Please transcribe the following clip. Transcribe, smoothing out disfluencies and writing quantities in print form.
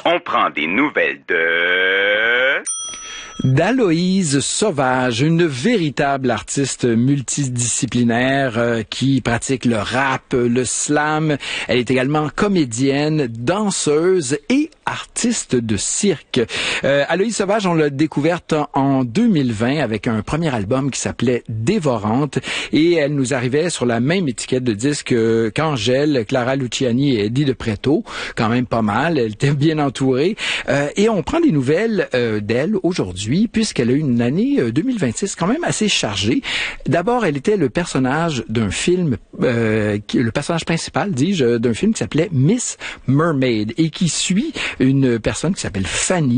On prend des nouvelles de... d'Aloïse Sauvage, une véritable artiste multidisciplinaire qui pratique le rap, le slam. Elle est également comédienne, danseuse et artiste de cirque. Aloïse Sauvage, on l'a découverte en 2020 avec un premier album qui s'appelait Dévorante et elle nous arrivait sur la même étiquette de disque qu'Angèle, Clara Luciani et Eddie de Pretto. Quand même pas mal, elle était bien entourée. Et on prend des nouvelles d'elle aujourd'hui puisqu'elle a eu une année 2026 quand même assez chargée. D'abord, elle était le personnage d'un film, le personnage principal, dis-je, d'un film qui s'appelait Miss Mermaid et qui suit une personne qui s'appelle Fanny